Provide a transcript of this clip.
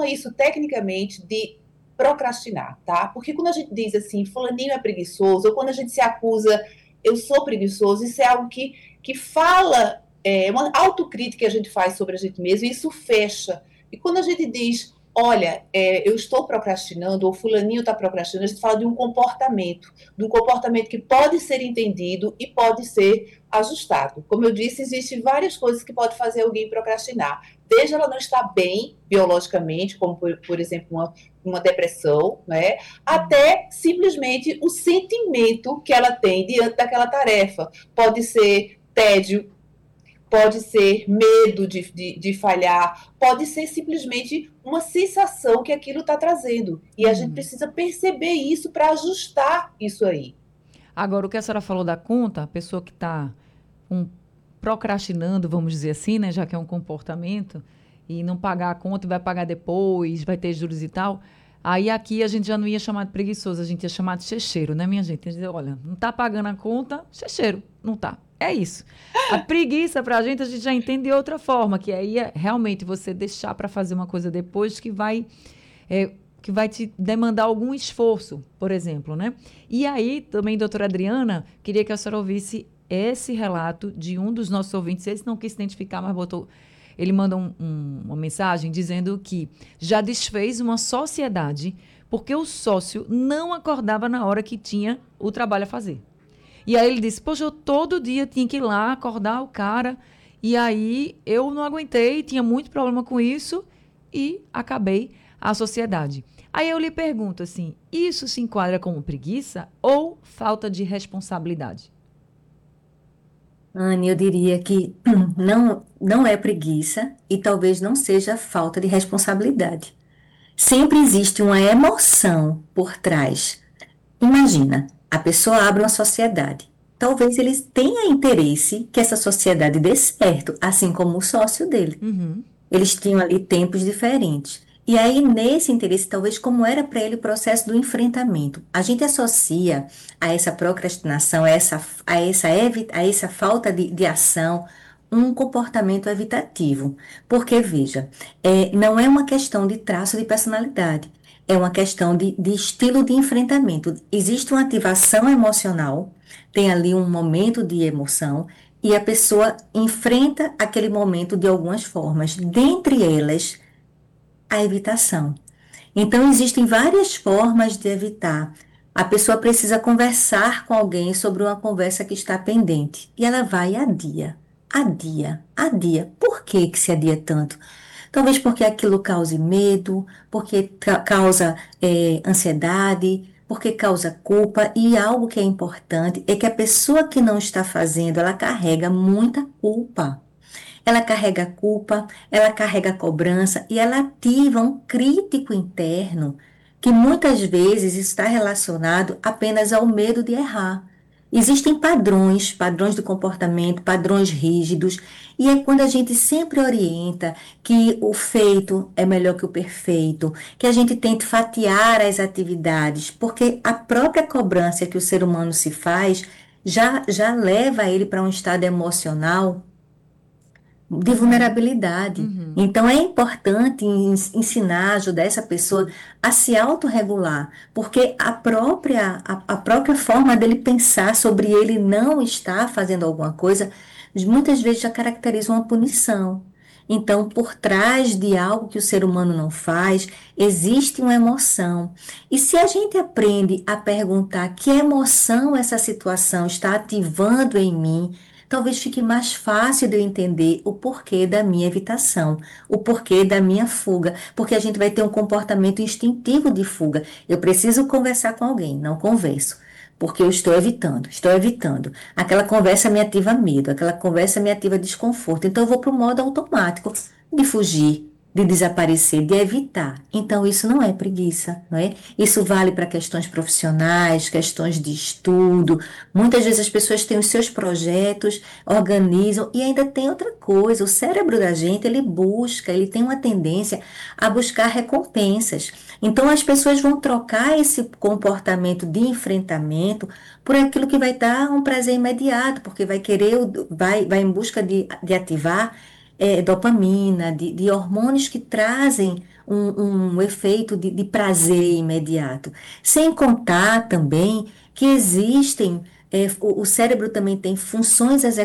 isso tecnicamente de procrastinar, tá? Porque quando a gente diz assim, fulaninho é preguiçoso, ou quando a gente se acusa, eu sou preguiçoso, isso é algo que fala, uma autocrítica que a gente faz sobre a gente mesmo, e isso fecha. E quando a gente diz, olha, eu estou procrastinando, ou fulaninho está procrastinando, a gente fala de um comportamento que pode ser entendido e pode ser ajustado. Como eu disse, existem várias coisas que podem fazer alguém procrastinar. Desde ela não estar bem biologicamente, como por exemplo uma depressão, né? Até simplesmente o sentimento que ela tem diante daquela tarefa. Pode ser tédio, pode ser medo de falhar, pode ser simplesmente uma sensação que aquilo está trazendo. E a gente precisa perceber isso para ajustar isso aí. Agora, o que a senhora falou da conta, a pessoa que está procrastinando, vamos dizer assim, né, já que é um comportamento, e não pagar a conta e vai pagar depois, vai ter juros e tal. Aí aqui a gente já não ia chamar de preguiçoso, a gente ia chamar de checheiro, né, minha gente? A gente dizer, olha, não está pagando a conta, checheiro, não está. É isso. A preguiça para a gente já entende de outra forma, que aí é realmente você deixar para fazer uma coisa depois que vai te demandar algum esforço, por exemplo, né? E aí, também, doutora Adriana, queria que a senhora ouvisse esse relato de um dos nossos ouvintes. Esse não quis se identificar, mas ele manda uma mensagem dizendo que já desfez uma sociedade porque o sócio não acordava na hora que tinha o trabalho a fazer. E aí ele disse, poxa, eu todo dia tinha que ir lá acordar o cara, e aí eu não aguentei, tinha muito problema com isso, e acabei a sociedade. Aí eu lhe pergunto assim, isso se enquadra como preguiça ou falta de responsabilidade? Anne, eu diria que não é preguiça e talvez não seja falta de responsabilidade. Sempre existe uma emoção por trás. Imagina, a pessoa abre uma sociedade. Talvez eles tenham interesse que essa sociedade dê certo, assim como o sócio dele. Uhum. Eles tinham ali tempos diferentes. E aí, nesse interesse, talvez como era para ele o processo do enfrentamento. A gente associa a essa procrastinação, a essa falta de ação, um comportamento evitativo. Porque, veja, não é uma questão de traço de personalidade, é uma questão de estilo de enfrentamento. Existe uma ativação emocional, tem ali um momento de emoção, e a pessoa enfrenta aquele momento de algumas formas, dentre elas, a evitação. Então, existem várias formas de evitar. A pessoa precisa conversar com alguém sobre uma conversa que está pendente. E ela vai e adia, adia, adia. Por que que se adia tanto? Talvez porque aquilo cause medo, porque causa ansiedade, porque causa culpa. E algo que é importante é que a pessoa que não está fazendo, ela carrega muita culpa. Ela carrega culpa, ela carrega cobrança e ela ativa um crítico interno que muitas vezes está relacionado apenas ao medo de errar. Existem padrões, padrões de comportamento, padrões rígidos, e é quando a gente sempre orienta que o feito é melhor que o perfeito, que a gente tente fatiar as atividades, porque a própria cobrança que o ser humano se faz já leva ele para um estado emocional de vulnerabilidade. Uhum. Então, é importante ensinar, ajudar essa pessoa a se autorregular, porque a própria forma dele pensar sobre ele não estar fazendo alguma coisa, muitas vezes já caracteriza uma punição. Então, por trás de algo que o ser humano não faz, existe uma emoção. E se a gente aprende a perguntar que emoção essa situação está ativando em mim, talvez fique mais fácil de eu entender o porquê da minha evitação, o porquê da minha fuga, porque a gente vai ter um comportamento instintivo de fuga. Eu preciso conversar com alguém, não converso, porque eu estou evitando, estou evitando. Aquela conversa me ativa medo, aquela conversa me ativa desconforto. Então eu vou para o modo automático de fugir, de desaparecer, de evitar. Então isso não é preguiça, não é? Isso vale para questões profissionais, questões de estudo. Muitas vezes as pessoas têm os seus projetos, organizam e ainda tem outra coisa. O cérebro da gente, ele busca, ele tem uma tendência a buscar recompensas. Então as pessoas vão trocar esse comportamento de enfrentamento por aquilo que vai dar um prazer imediato, porque vai querer, vai em busca de ativar dopamina, de hormônios que trazem um efeito de prazer imediato. Sem contar também que existem, o cérebro também tem funções